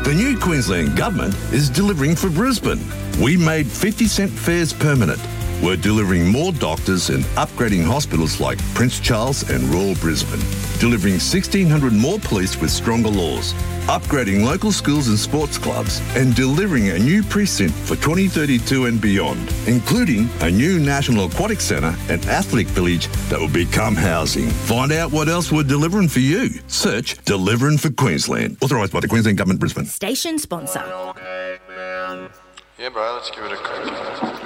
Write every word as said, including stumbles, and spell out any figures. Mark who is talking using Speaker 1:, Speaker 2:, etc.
Speaker 1: The new Queensland Government is delivering for Brisbane. We made fifty cent fares permanent. We're delivering more doctors and upgrading hospitals like Prince Charles and Royal Brisbane. Delivering sixteen hundred more police with stronger laws. Upgrading local schools and sports clubs. And delivering a new precinct for twenty thirty-two and beyond. Including a new National Aquatic Centre and Athletic Village that will become housing. Find out what else we're delivering for you. Search Delivering for Queensland. Authorised by the Queensland Government, Brisbane.
Speaker 2: Station sponsor.
Speaker 3: Yeah, bro, let's give it a crack.